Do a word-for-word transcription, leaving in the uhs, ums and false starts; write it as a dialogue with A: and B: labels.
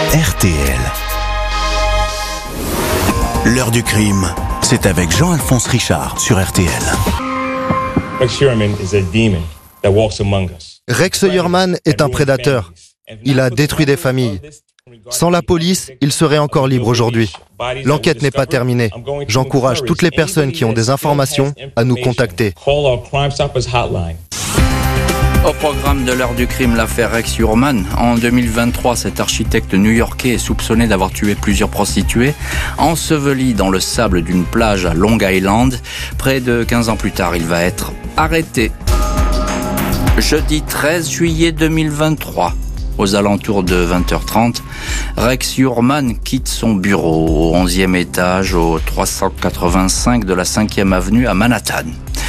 A: R T L. L'heure du crime, c'est avec Jean-Alphonse Richard sur R T L.
B: Rex Heuermann is a demon that walks among us.
C: Rex Heuermann est un prédateur. Il a détruit des familles. Sans la police, il serait encore libre aujourd'hui. L'enquête n'est pas terminée. J'encourage toutes les personnes qui ont des informations à nous contacter.
D: Au programme de l'heure du crime, l'affaire Rex Heuermann. En deux mille vingt-trois, cet architecte new-yorkais est soupçonné d'avoir tué plusieurs prostituées, enseveli dans le sable d'une plage à Long Island. Près de quinze ans plus tard, il va être arrêté. Jeudi treize juillet deux mille vingt-trois. Aux alentours de vingt heures trente, Rex Heuermann quitte son bureau au onzième étage, au trois cent quatre-vingt-cinq de la cinquième avenue à Manhattan.